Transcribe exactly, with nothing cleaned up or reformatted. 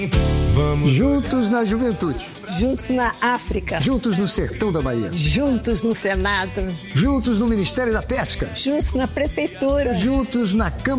Vamos juntos na juventude. Juntos na África. Juntos no sertão da Bahia. Juntos no Senado. Juntos no Ministério da Pesca. Juntos na Prefeitura. Juntos na Câmara